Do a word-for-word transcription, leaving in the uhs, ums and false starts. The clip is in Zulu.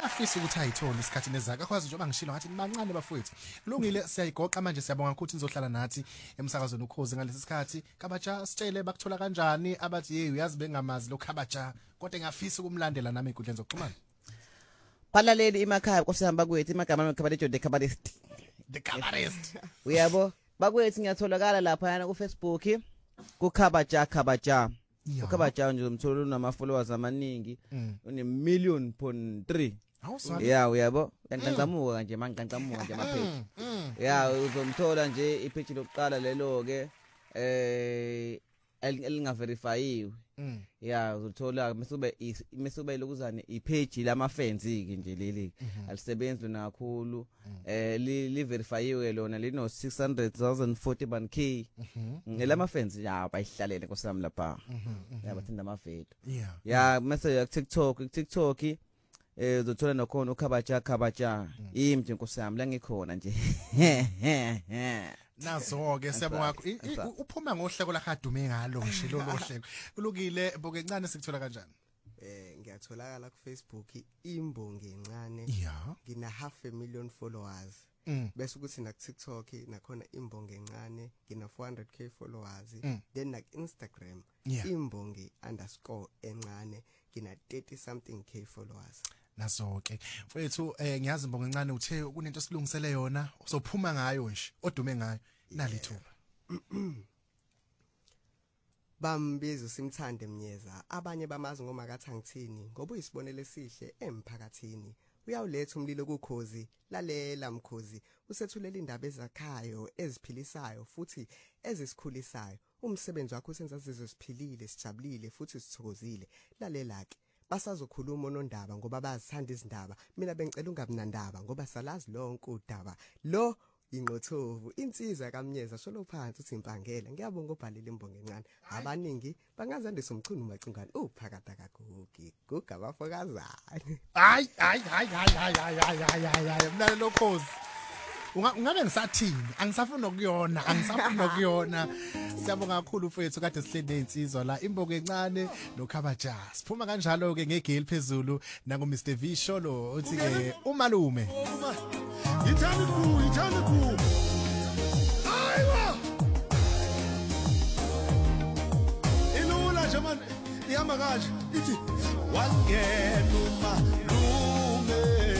afisa ukuthi ayithole isikhathi ezaka akwazi njengoba ngishilo ngathi mancane bafowethu lungile siyayigoqa manje siyabonga ukuthi nizohlala nathi emsakazweni ukhozi ngalesi sikhathi Khabaja sitshele bakuthola kanjani abathi hey uyazi bengamazi lo Khabaja kodwa ngafisa ukumlandela nami inkundleni zokuxhumana balaleli emakhaya kusihamba kwethu emagama eKhabaja the Khabarist the Khabarist uyabo bakwethu ngiyatholakala lapha yana ku Facebook ku Khabaja Khabaja uKhabaja nje umtholo unama followers amaningi une million point three yeah uyabo ngiqanqamuka nje mangiqanqamuka nje ama page yeah uzomthola nje ipage lokuqala lelo ke eh elinga verifyiwe yeah uzothola mesube mesube lokuzane ipage lama fans ke nje leli alisebenzi kakhulu eh li verifyiwe lona lino six hundred thousand forty one k ngelama fans ya bayihlalele nkosami lapha yabathinda ama video yeah mase ya TikTok TikTok eh uzothola nokhona uKhabaja Khabaja imje nkosami la ngikhona nje nazo ke siyabonga uphuma ngohleko la kadume ngalo ngisho lo hleko kulukile boke encane sikuthola kanjani eh ngiyatholakala ku Facebook imbongi encane ngina half a million followers bese ukuthi na TikTok nakhona imbongi encane ngina four hundred k followers then na Instagram imbongi underscore encane ngina thirty something k followers naso ke mfowethu eh ngiyazi mbonga encane uthe kunento silungisele yona uzophuma ngayo nje odume ngayo nalithuba bambizo simthande Mnyeza abanye bamazi ngoma kaThangithini ngoba uyisibonele sihle emphakathini uyawuletha umlilo kukhozi lalela mkhozi usethulela indaba ezakhayo eziphilisayo futhi ezisikhulisayo umsebenzi wakho usenza sizwe siphilile sijabulile futhi sithokozile lalela ke basazokhuluma onondaba ngoba bazithanda izindaba mina bengicela ungabinandaba ngoba salazi lonke udaba lo inqothovu insizwa kaMnyeza sholo phansi uthi impangela ngiyabonga ubhalile imbongo encane abaningi bangazandisa umchunu macingane uphakatha kagugi guga abafokazana hayi hayi hayi hayi hayi hayi hayi mina lokhozi ungabe ngisathini angisafuna ukuyona angisafuna ukuyona siyabonga kakhulu mfowethu kade sihlende insizwa la imbongo encane noKhabaja siphuma kanjalo ke ngegeli phezulu nangu Mister V Sholo uthi ke umalume ithani ku ithani ku ayiwa ilula nje manje ihamba kanje ithi wangenuma lume